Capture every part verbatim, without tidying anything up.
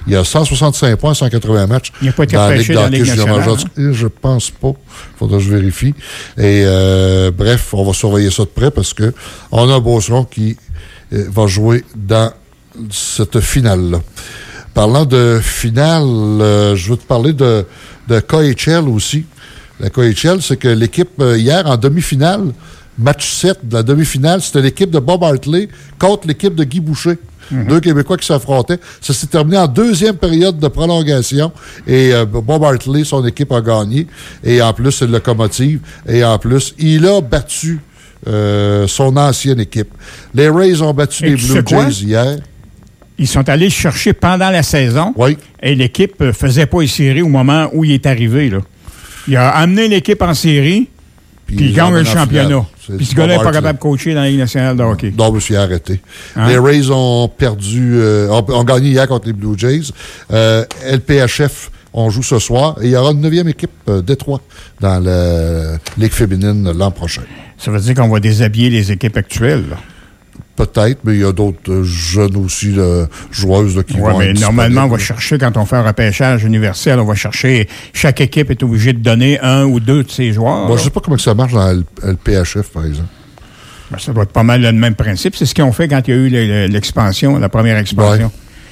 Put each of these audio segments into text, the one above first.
Il y a cent soixante-cinq points, cent quatre-vingts matchs. Il n'a pas été repêché dans la Ligue nationale. Hein? Je pense pas. Il faudra que je vérifie. Et euh, bref, on va surveiller ça de près parce que on a un Beauceron qui euh, va jouer dans cette finale-là. Parlant de finale, euh, je veux te parler de, de K H L aussi. La K H L, c'est que l'équipe, euh, hier, en demi-finale, match sept de la demi-finale, c'était l'équipe de Bob Hartley contre l'équipe de Guy Boucher. Mm-hmm. Deux Québécois qui s'affrontaient. Ça s'est terminé en deuxième période de prolongation. Et euh, Bob Hartley, son équipe a gagné. Et en plus, c'est le Locomotive. Et en plus, il a battu euh, son ancienne équipe. Les Rays ont battu et les Blue Jays hier. Ils sont allés le chercher pendant la saison. Oui. Et l'équipe ne faisait pas les séries au moment où il est arrivé. Là. Il a amené l'équipe en série, puis, puis il gagne le championnat. Puis ce gars-là n'est pas capable de coacher dans la Ligue nationale de hockey. Non, mais c'est arrêté. Hein? Les Rays ont perdu, euh, ont, ont gagné hier contre les Blue Jays. Euh, L P H F, on joue ce soir. Et il y aura une neuvième équipe, euh, Détroit, dans la Ligue féminine l'an prochain. Ça veut dire qu'on va déshabiller les équipes actuelles, là. Peut-être, mais il y a d'autres euh, jeunes aussi, là, joueuses là, qui ouais, vont mais normalement, on va chercher, quand on fait un repêchage universel, on va chercher, chaque équipe est obligée de donner un ou deux de ses joueurs. Moi, je ne sais pas comment ça marche dans le P H F, par exemple. Ben, ça doit être pas mal le même principe. C'est ce qu'ils ont fait quand il y a eu l'expansion, la première expansion.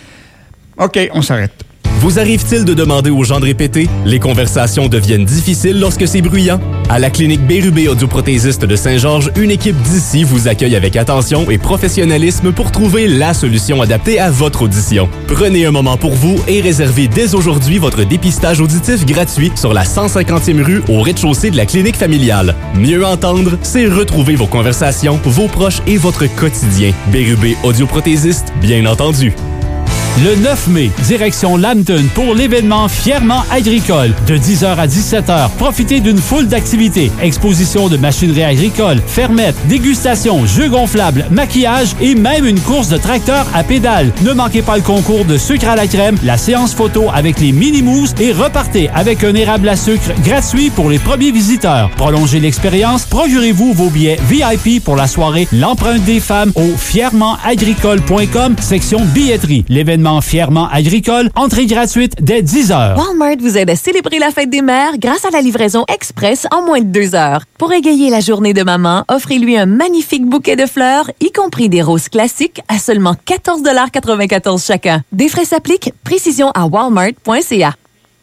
Ouais. OK, on s'arrête. Vous arrive-t-il de demander aux gens de répéter? Les conversations deviennent difficiles lorsque c'est bruyant. À la clinique Bérubé audioprothésiste de Saint-Georges, une équipe d'ici vous accueille avec attention et professionnalisme pour trouver la solution adaptée à votre audition. Prenez un moment pour vous et réservez dès aujourd'hui votre dépistage auditif gratuit sur la cent cinquantième rue au rez-de-chaussée de la clinique familiale. Mieux entendre, c'est retrouver vos conversations, vos proches et votre quotidien. Bérubé audioprothésiste, bien entendu. Le neuf mai, direction Lambton pour l'événement Fièrement agricole. De dix heures à dix-sept heures, profitez d'une foule d'activités. Exposition de machinerie agricole, fermettes, dégustation, jeux gonflables, maquillage et même une course de tracteur à pédales. Ne manquez pas le concours de sucre à la crème, la séance photo avec les mini-mousses et repartez avec un érable à sucre gratuit pour les premiers visiteurs. Prolongez l'expérience, procurez-vous vos billets V I P pour la soirée L'empreinte des femmes au fièrement agricole point com, section billetterie. L'événement Fièrement agricole, entrée gratuite dès dix heures. Walmart vous aide à célébrer la fête des mères grâce à la livraison express en moins de deux heures. Pour égayer la journée de maman, offrez-lui un magnifique bouquet de fleurs, y compris des roses classiques, à seulement quatorze dollars quatre-vingt-quatorze chacun. Des frais s'appliquent. Précision à walmart point c a.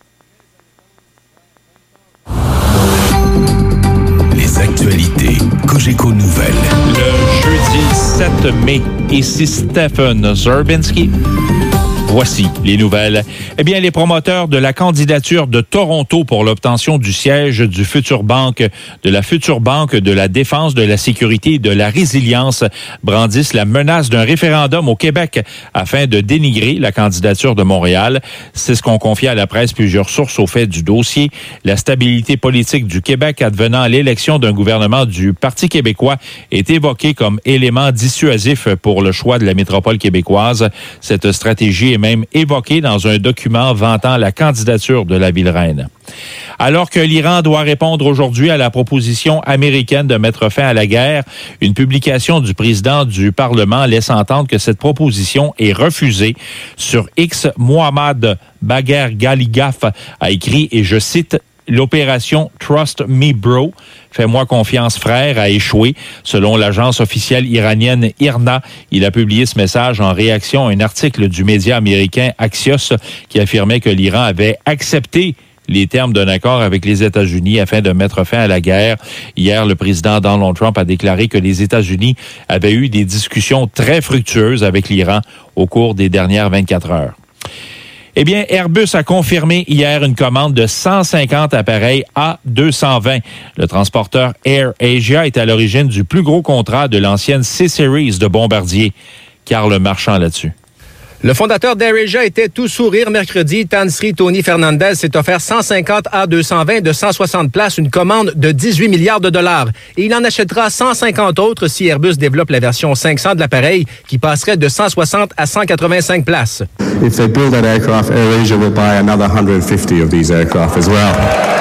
Les actualités Cogeco Nouvelles. Le jeudi sept mai, ici Stephen Zerbinski. Voici les nouvelles. Eh bien, les promoteurs de la candidature de Toronto pour l'obtention du siège du futur banque, de la future banque de la défense, de la sécurité et de la résilience brandissent la menace d'un référendum au Québec afin de dénigrer la candidature de Montréal. C'est ce qu'ont confié à la presse plusieurs sources au fait du dossier. La stabilité politique du Québec advenant l'élection d'un gouvernement du Parti québécois est évoquée comme élément dissuasif pour le choix de la métropole québécoise. Cette stratégie est même évoqué dans un document vantant la candidature de la ville-reine. Alors que l'Iran doit répondre aujourd'hui à la proposition américaine de mettre fin à la guerre, une publication du président du Parlement laisse entendre que cette proposition est refusée. Sur X, Mohammad Bagher Ghalibaf a écrit, et je cite, « L'opération Trust Me Bro, fais-moi confiance frère, a échoué. » Selon l'agence officielle iranienne I R N A, il a publié ce message en réaction à un article du média américain Axios qui affirmait que l'Iran avait accepté les termes d'un accord avec les États-Unis afin de mettre fin à la guerre. Hier, le président Donald Trump a déclaré que les États-Unis avaient eu des discussions très fructueuses avec l'Iran au cours des dernières vingt-quatre heures. Eh bien, Airbus a confirmé hier une commande de cent cinquante appareils A deux cent vingt. Le transporteur Air Asia est à l'origine du plus gros contrat de l'ancienne C-Series de Bombardier. Carl Marchand là-dessus. Le fondateur d'AirAsia était tout sourire mercredi. Tan Sri Tony Fernandez s'est offert cent cinquante A deux cent vingt de cent soixante places, une commande de dix-huit milliards de dollars. Et il en achètera cent cinquante autres si Airbus développe la version cinq cents de l'appareil, qui passerait de cent soixante à cent quatre-vingt-cinq places. If they build that aircraft, AirAsia will buy another one hundred fifty of these aircraft as well.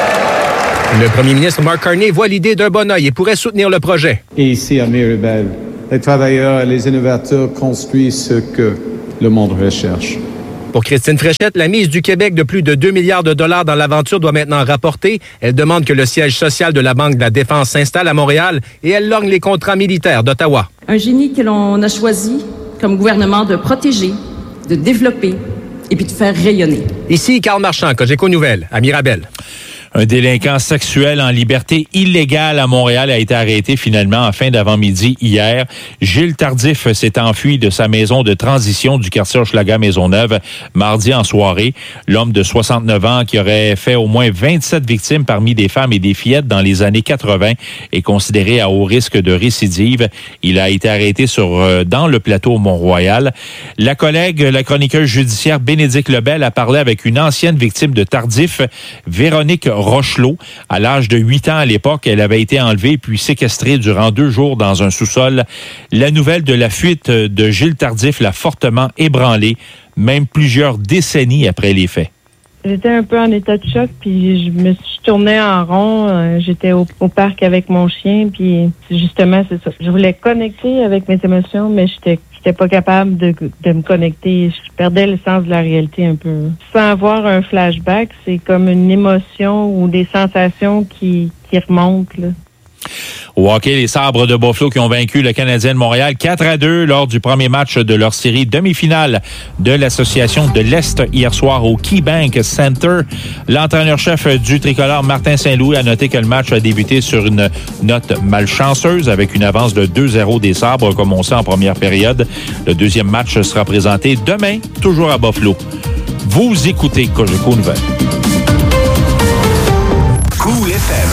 Le premier ministre Mark Carney voit l'idée d'un bon œil et pourrait soutenir le projet. Et ici à Mirabel, les travailleurs et les innovateurs construisent ce que le monde recherche. Pour Christine Fréchette, la mise du Québec de plus de deux milliards de dollars dans l'aventure doit maintenant rapporter. Elle demande que le siège social de la Banque de la Défense s'installe à Montréal et elle lorgne les contrats militaires d'Ottawa. Un génie que l'on a choisi comme gouvernement de protéger, de développer et puis de faire rayonner. Ici, Carl Marchand, Cogeco Nouvelles, à Mirabel. Un délinquant sexuel en liberté illégale à Montréal a été arrêté finalement en fin d'avant-midi hier. Gilles Tardif s'est enfui de sa maison de transition du quartier Hochelaga-Maisonneuve mardi en soirée. L'homme de soixante-neuf ans qui aurait fait au moins vingt-sept victimes parmi des femmes et des fillettes dans les années quatre-vingt est considéré à haut risque de récidive. Il a été arrêté sur dans le plateau Mont-Royal. La collègue, la chroniqueuse judiciaire Bénédicte Lebel a parlé avec une ancienne victime de Tardif, Véronique Rochelot. À l'âge de huit ans à l'époque, elle avait été enlevée puis séquestrée durant deux jours dans un sous-sol. La nouvelle de la fuite de Gilles Tardif l'a fortement ébranlée, même plusieurs décennies après les faits. J'étais un peu en état de choc, puis je me suis tournée en rond. J'étais au, au parc avec mon chien, puis justement, c'est ça. Je voulais connecter avec mes émotions, mais j'étais J'étais pas capable de, de me connecter. Je perdais le sens de la réalité un peu. Sans avoir un flashback, c'est comme une émotion ou des sensations qui, qui remontent, là. Au hockey, les Sabres de Buffalo qui ont vaincu le Canadien de Montréal quatre à deux lors du premier match de leur série demi-finale de l'Association de l'Est hier soir au KeyBank Center. L'entraîneur-chef du tricolore, Martin Saint-Louis, a noté que le match a débuté sur une note malchanceuse avec une avance de deux zéro des Sabres, comme on sait en première période. Le deuxième match sera présenté demain, toujours à Buffalo. Vous écoutez Cogeco Nouvelles. Cool F M.